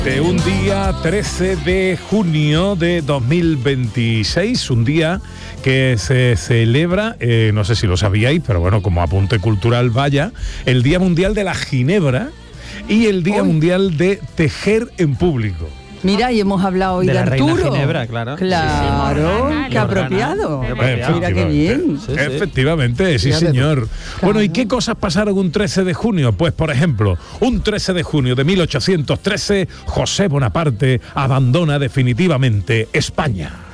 Un día 13 de junio de 2026, un día que se celebra, no sé si lo sabíais, pero bueno, como apunte cultural vaya, el Día Mundial de la Ginebra y el Día Mundial de Tejer en Público. Mira, y hemos hablado hoy de Arturo. Reina Ginebra, claro. Claro, Sí, sí. qué apropiado. Mira qué bien. Sí, sí. Efectivamente, sí señor. Claro. Bueno, ¿y qué cosas pasaron un 13 de junio? Pues, por ejemplo, un 13 de junio de 1813, José Bonaparte abandona definitivamente España.